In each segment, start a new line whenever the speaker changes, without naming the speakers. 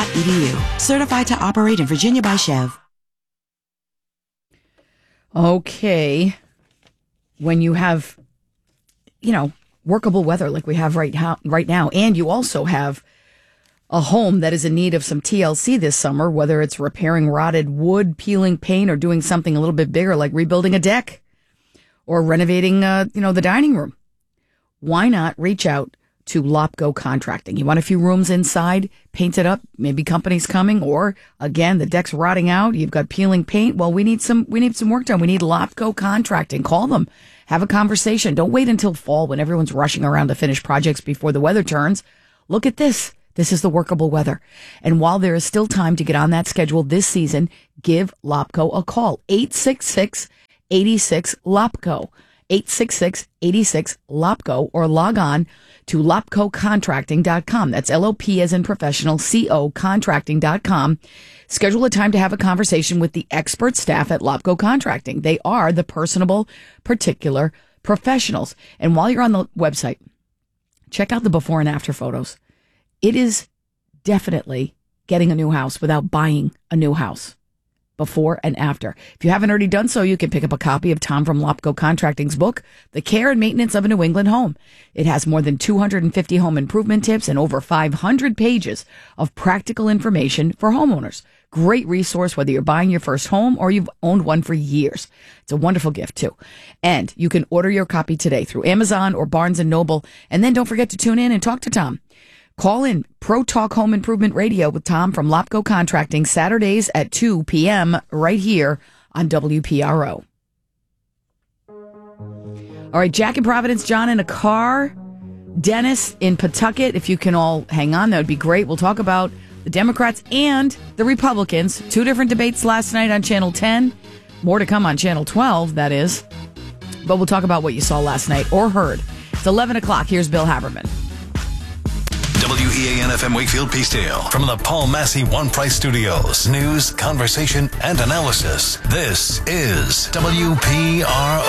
virginia.edu. Certified to operate in Virginia by Chev.
Okay. When you have, workable weather like we have right now, and you also have a home that is in need of some TLC this summer, whether it's repairing rotted wood, peeling paint, or doing something a little bit bigger like rebuilding a deck or renovating, the dining room. Why not reach out to Lopco Contracting? You want a few rooms inside painted up, maybe company's coming, or again, the deck's rotting out. You've got peeling paint. Well, we need some work done. We need Lopco Contracting. Call them. Have a conversation. Don't wait until fall when everyone's rushing around to finish projects before the weather turns. Look at this. This is the workable weather. And while there is still time to get on that schedule this season, give Lopco a call. 866-86-LOPCO. 866-86-LOPCO, or log on to LopcoContracting.com. That's LOP as in professional, CO contracting.com. Schedule a time to have a conversation with the expert staff at Lopco Contracting. They are the personable, particular professionals. And while you're on the website, check out the before and after photos. It is definitely getting a new house without buying a new house. Before and after. If you haven't already done so, you can pick up a copy of Tom from Lopco Contracting's book, The Care and Maintenance of a New England Home. It has more than 250 home improvement tips and over 500 pages of practical information for homeowners. Great resource whether you're buying your first home or you've owned one for years. It's a wonderful gift too. And you can order your copy today through Amazon or Barnes & Noble. And then don't forget to tune in and talk to Tom. Call in Pro Talk Home Improvement Radio with Tom from Lopco Contracting Saturdays at 2 p.m. right here on WPRO. All right, Jack in Providence, John in a car, Dennis in Pawtucket. If you can all hang on, that would be great. We'll talk about the Democrats and the Republicans. Two different debates last night on Channel 10. More to come on Channel 12, that is. But we'll talk about what you saw last night or heard. It's 11 o'clock. Here's Bill Haberman.
WEAN-FM Wakefield Peacedale from the Paul Massey One Price Studios. News, conversation, and analysis. This is WPRO,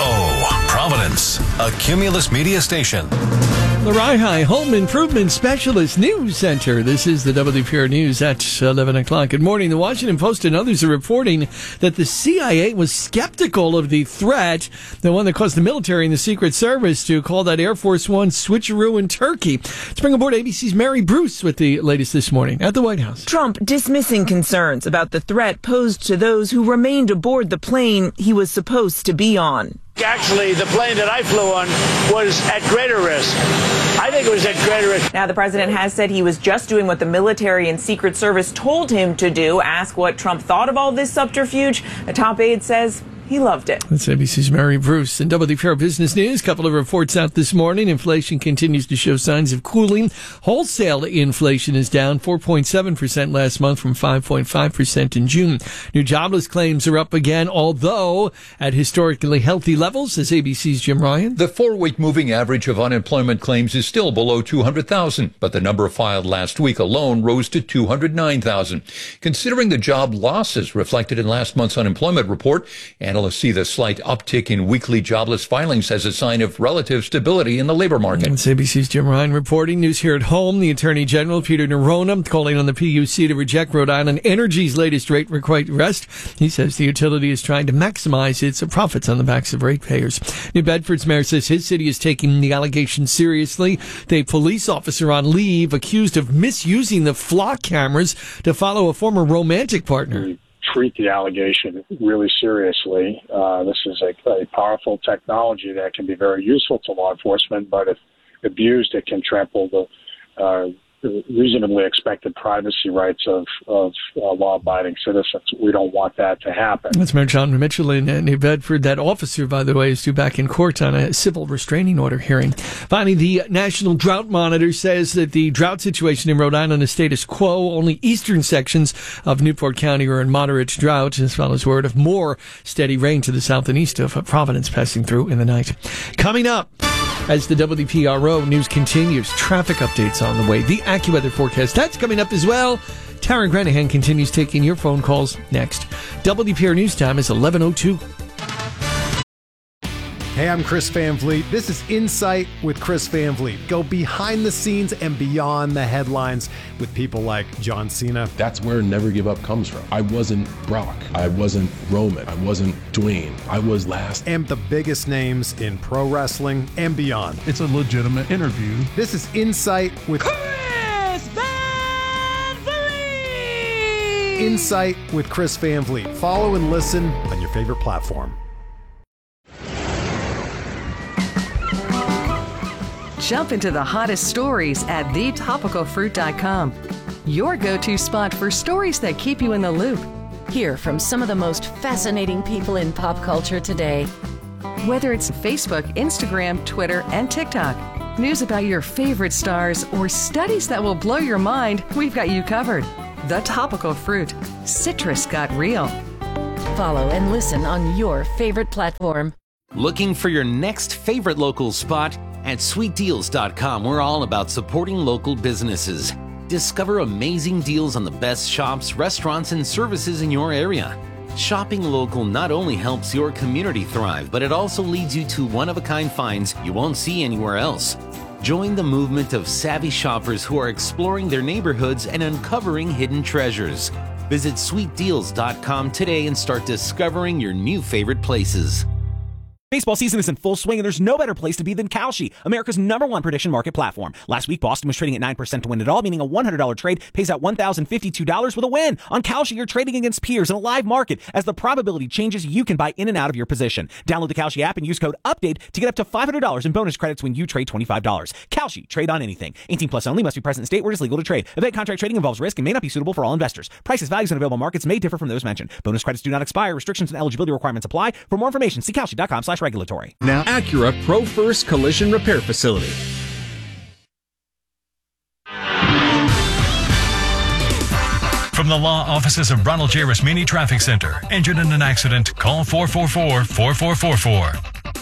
Providence, a Cumulus media station.
The Rye Home Improvement Specialist News Center. This is the WPR News at 11 o'clock. Good morning. The Washington Post and others are reporting that the CIA was skeptical of the threat, the one that caused the military and the Secret Service to call that Air Force One switcheroo in Turkey. Let's bring aboard ABC's Mary Bruce with the latest this morning at the White House.
Trump dismissing concerns about the threat posed to those who remained aboard the plane he was supposed to be on.
Actually, the plane that I flew on was at greater risk. I think it was at greater risk.
Now, the president has said he was just doing what the military and Secret Service told him to do. Ask what Trump thought of all this subterfuge. A top aide says he loved it.
That's ABC's Mary Bruce. In WPR Business News, a couple of reports out this morning. Inflation continues to show signs of cooling. Wholesale inflation is down 4.7% last month from 5.5% in June. New jobless claims are up again, although at historically healthy levels, as ABC's Jim Ryan.
The 4-week moving average of unemployment claims is still below 200,000, but the number filed last week alone rose to 209,000. Considering the job losses reflected in last month's unemployment report, analysts see the slight uptick in weekly jobless filings as a sign of relative stability in the labor market.
It's ABC's Jim Ryan reporting. News here at home. The Attorney General, Peter Nerona, calling on the PUC to reject Rhode Island Energy's latest rate request. He says the utility is trying to maximize its profits on the backs of ratepayers. New Bedford's mayor says his city is taking the allegations seriously. The police officer on leave accused of misusing the flock cameras to follow a former romantic partner.
Treat the allegation really seriously. This is a powerful technology that can be very useful to law enforcement, but if abused, it can trample the reasonably expected privacy rights of law-abiding citizens. We don't want that to happen.
That's Mayor John Mitchell in New Bedford. That officer, by the way, is due back in court on a civil restraining order hearing. Finally, the National Drought Monitor says that the drought situation in Rhode Island is status quo. Only eastern sections of Newport County are in moderate drought, as well as word of more steady rain to the south and east of Providence passing through in the night. Coming up, as the WPRO news continues, traffic updates on the way. The AccuWeather forecast, that's coming up as well. Tara Granahan continues taking your phone calls next. WPR News Time is 11:02.
Hey, I'm Chris Van Vliet. This is Insight with Chris Van Vliet. Go behind the scenes and beyond the headlines with people like John Cena.
That's where Never Give Up comes from. I wasn't Brock. I wasn't Roman. I wasn't Dwayne. I was last.
And the biggest names in pro wrestling and beyond.
It's a legitimate interview.
This is Insight with
Chris Van Vliet.
Insight with Chris Van Vliet. Follow and listen on your favorite platform.
Jump into the hottest stories at thetopicalfruit.com. Your go-to spot for stories that keep you in the loop.
Hear from some of the most fascinating people in pop culture today.
Whether it's Facebook, Instagram, Twitter, and TikTok, news about your favorite stars, or studies that will blow your mind, we've got you covered. The Topical Fruit. Citrus got real.
Follow and listen on your favorite platform.
Looking for your next favorite local spot? At sweetdeals.com, we're all about supporting local businesses. Discover amazing deals on the best shops, restaurants, and services in your area. Shopping local not only helps your community thrive, but it also leads you to one-of-a-kind finds you won't see anywhere else. Join the movement of savvy shoppers who are exploring their neighborhoods and uncovering hidden treasures. Visit sweetdeals.com today and start discovering your new favorite places.
Baseball season is in full swing, and there's no better place to be than Kalshi, America's #1 prediction market platform. Last week, Boston was trading at 9% to win it all, meaning a $100 trade pays out $1,052 with a win. On Kalshi, you're trading against peers in a live market. As the probability changes, you can buy in and out of your position. Download the Kalshi app and use code UPDATE to get up to $500 in bonus credits when you trade $25. Kalshi, trade on anything. 18 plus only, must be present in state where it is legal to trade. Event contract trading involves risk and may not be suitable for all investors. Prices, values, and available markets may differ from those mentioned. Bonus credits do not expire. Restrictions and eligibility requirements apply. For more information, see Kalshi.com/regulatory.
Now, Acura Pro First Collision Repair Facility.
From the law offices of Ronald J. Rasmini Traffic Center. Injured in an accident? Call 444-4444.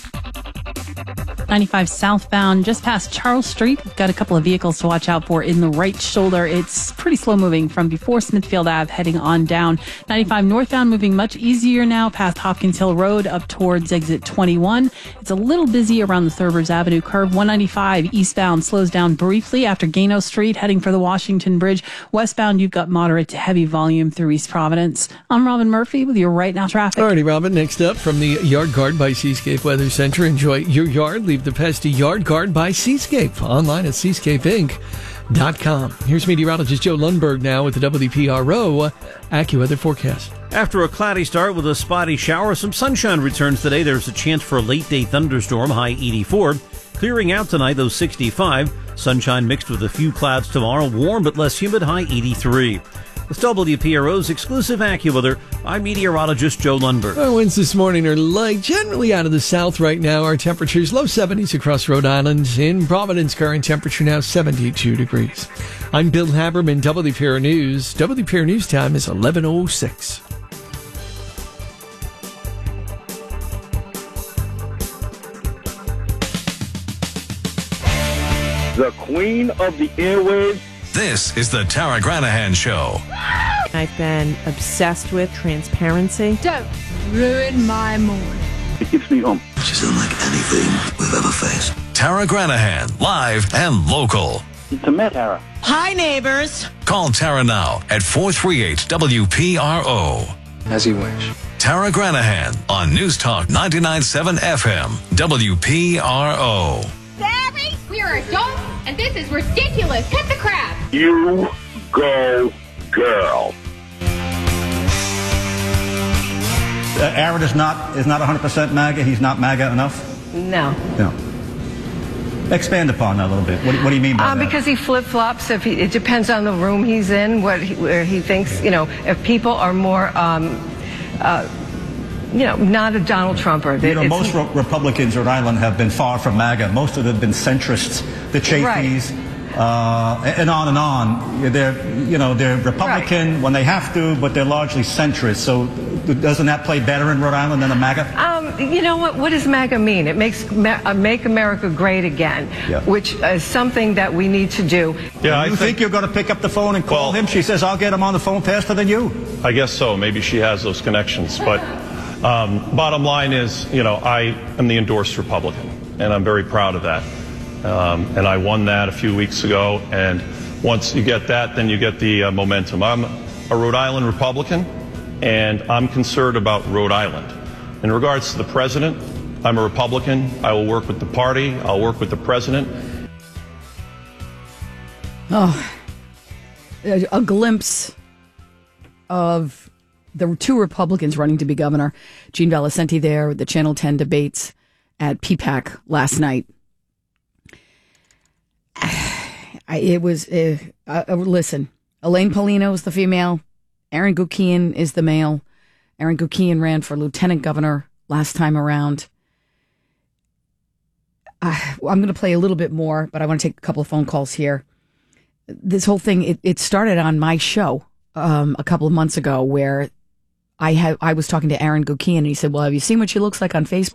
95 southbound, just past Charles Street. We've got a couple of vehicles to watch out for in the right shoulder. It's pretty slow moving from before Smithfield Ave heading on down. 95 northbound moving much easier now past Hopkins Hill Road up towards exit 21. It's a little busy around the Thurbers Avenue curve. 195 eastbound slows down briefly after Gano Street heading for the Washington Bridge. Westbound, you've got moderate to heavy volume through East Providence. I'm Robin Murphy with your Right Now traffic.
Alrighty, Robin. Next up from the Yard Guard by Seascape Weather Center. Enjoy your yard. Leave the pest to Yard Guard by Seascape. Online at seascapeinc.com. Here's meteorologist Joe Lundberg now with the WPRO AccuWeather forecast.
After a cloudy start with a spotty shower, some sunshine returns today. There's a chance for a late-day thunderstorm, high 84. Clearing out tonight, though, 65. Sunshine mixed with a few clouds tomorrow. Warm but less humid, high 83. It's WPRO's exclusive AccuWeather. I'm meteorologist Joe Lundberg.
Our winds this morning are light, generally out of the south right now. Our temperatures low 70s across Rhode Island. In Providence, current temperature now 72 degrees. I'm Bill Haberman, WPRO News. WPRO News time is 11:06.
The queen of the airwaves.
This is the Tara Granahan Show.
I've been obsessed with transparency.
Don't ruin my morning.
It gives me
She's unlike anything we've ever faced. Tara Granahan, live and local.
It's a met, Tara.
Hi, neighbors.
Call Tara now at 438-WPRO.
As you wish.
Tara Granahan on News Talk 99.7 FM, WPRO.
Barry, we are adults, and this is ridiculous. Cut the crap.
You go, girl.
Aaron is not 100% MAGA. He's not MAGA enough.
No.
No. Expand upon that a little bit. What do you mean by that?
Because he flip-flops. It depends on the room he's in, where he thinks, if people are more, not a Donald Trumper.
Most Republicans in Rhode Island have been far from MAGA. Most of them have been centrists, the Chaffees, and on and on. They're Republican when they have to, but they're largely centrist. So doesn't that play better in Rhode Island than a MAGA?
You know what? What does MAGA mean? It makes Make America Great Again, which is something that we need to do.
Yeah, you think you're going to pick up the phone and call him? She says, I'll get him on the phone faster than you.
I guess so. Maybe she has those connections. But
Bottom line is, I am the endorsed Republican, and I'm very proud of that. And I won that a few weeks ago, and once you get that, then you get the momentum. I'm a Rhode Island Republican, and I'm concerned about Rhode Island. In regards to the president, I'm a Republican. I will work with the party. I'll work with the president.
Oh, a glimpse of the two Republicans running to be governor. Gene Valicenti there with the Channel 10 debates at PPAC last night. Listen, Elaine Paulino is the female. Aaron Guckian is the male. Aaron Guckian ran for lieutenant governor last time around. I'm going to play a little bit more, but I want to take a couple of phone calls here. This whole thing, it started on my show a couple of months ago where I was talking to Aaron Guckian, and he said, well, have you seen what she looks like on Facebook?